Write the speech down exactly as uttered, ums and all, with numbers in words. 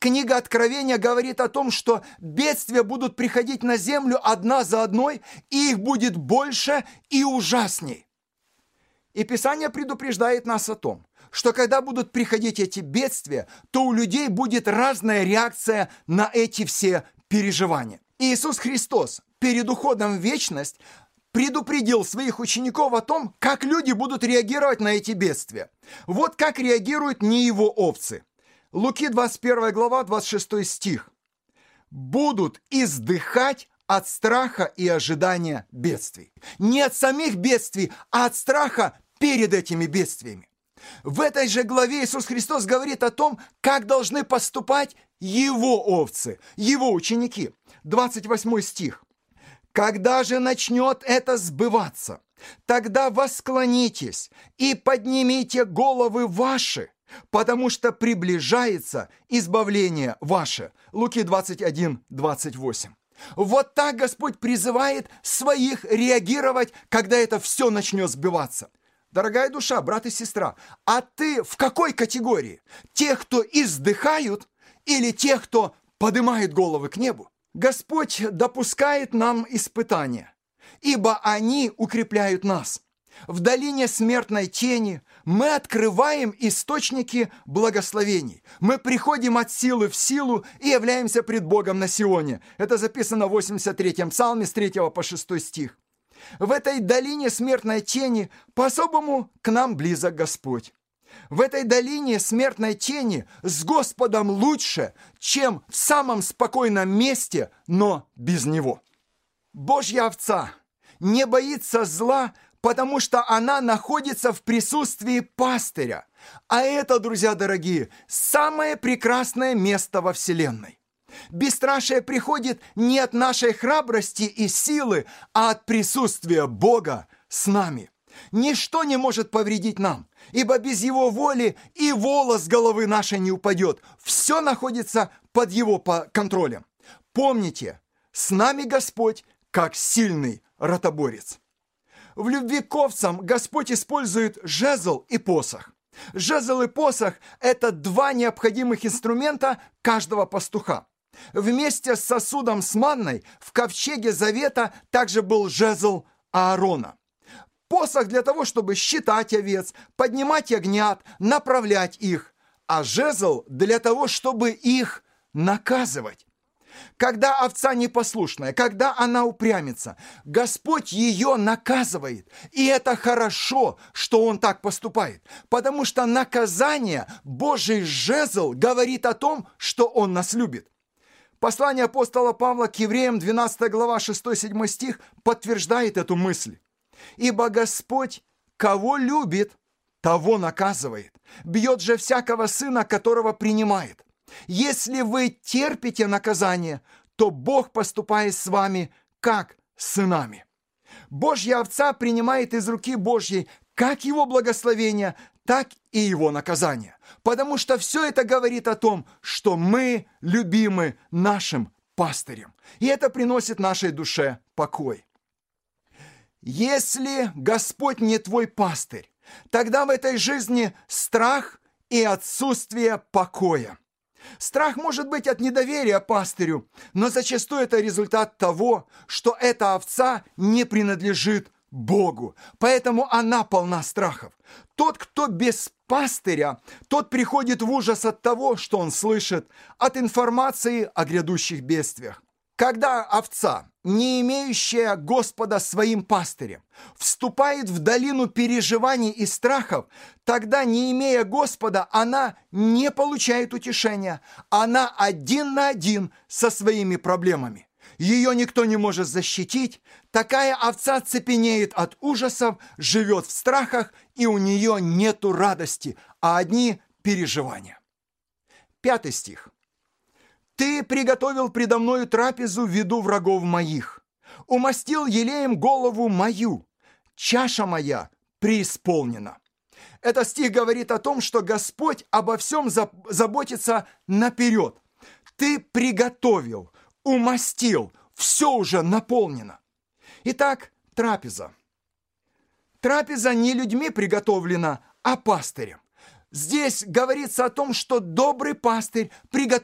Книга Откровения говорит о том, что бедствия будут приходить на землю одна за одной, и их будет больше и ужасней. И Писание предупреждает нас о том, что когда будут приходить эти бедствия, то у людей будет разная реакция на эти все переживания. Иисус Христос перед уходом в вечность предупредил своих учеников о том, как люди будут реагировать на эти бедствия. Вот как реагируют не его овцы. Луки двадцать первая глава, двадцать шестой стих. «Будут издыхать от страха и ожидания бедствий». Не от самих бедствий, а от страха перед этими бедствиями. В этой же главе Иисус Христос говорит о том, как должны поступать его овцы, его ученики. двадцать восьмой стих. «Когда же начнет это сбываться, тогда восклонитесь и поднимите головы ваши, потому что приближается избавление ваше». Луки двадцать один, двадцать восемь. Вот так Господь призывает своих реагировать, когда это все начнет сбываться. Дорогая душа, брат и сестра, а ты в какой категории? Тех, кто издыхают, или тех, кто поднимает головы к небу? Господь допускает нам испытания, ибо они укрепляют нас. В долине смертной тени мы открываем источники благословений. Мы приходим от силы в силу и являемся пред Богом на Сионе. Это записано в восемьдесят третьем псалме с третьего по шестой стих. В этой долине смертной тени по-особому к нам близок Господь. В этой долине смертной тени с Господом лучше, чем в самом спокойном месте, но без Него. Божья овца не боится зла, потому что она находится в присутствии пастыря. А это, друзья дорогие, самое прекрасное место во Вселенной. Бесстрашие приходит не от нашей храбрости и силы, а от присутствия Бога с нами. Ничто не может повредить нам, ибо без Его воли и волос головы нашей не упадет. Все находится под Его контролем. Помните, с нами Господь как сильный ротоборец. В любви к овцам Господь использует жезл и посох. Жезл и посох – это два необходимых инструмента каждого пастуха. Вместе с сосудом с манной в ковчеге завета также был жезл Аарона. Посох для того, чтобы считать овец, поднимать ягнят, направлять их, а жезл для того, чтобы их наказывать. Когда овца непослушная, когда она упрямится, Господь ее наказывает. И это хорошо, что Он так поступает, потому что наказание, Божий жезл, говорит о том, что Он нас любит. Послание апостола Павла к евреям, двенадцатая глава, шестой-седьмой стих, подтверждает эту мысль. «Ибо Господь, кого любит, того наказывает, бьет же всякого сына, которого принимает. Если вы терпите наказание, то Бог поступает с вами, как с сынами». Божья овца принимает из руки Божьей как Его благословение, так и Его наказание. Потому что все это говорит о том, что мы любимы нашим пастырем. И это приносит нашей душе покой. Если Господь не твой пастырь, тогда в этой жизни страх и отсутствие покоя. Страх может быть от недоверия пастырю, но зачастую это результат того, что эта овца не принадлежит Богу, поэтому она полна страхов. Тот, кто без пастыря, тот приходит в ужас от того, что он слышит, от информации о грядущих бедствиях. Когда овца, не имеющая Господа своим пастырем, вступает в долину переживаний и страхов, тогда, не имея Господа, она не получает утешения. Она один на один со своими проблемами. Ее никто не может защитить. Такая овца цепенеет от ужасов, живет в страхах, и у нее нету радости, а одни переживания. Пятый стих. «Ты приготовил предо мною трапезу в виду врагов моих, умастил елеем голову мою, чаша моя преисполнена». Этот стих говорит о том, что Господь обо всем заботится наперед. Ты приготовил, умастил, все уже наполнено. Итак, трапеза. Трапеза не людьми приготовлена, а пастырем. Здесь говорится о том, что добрый пастырь приготовил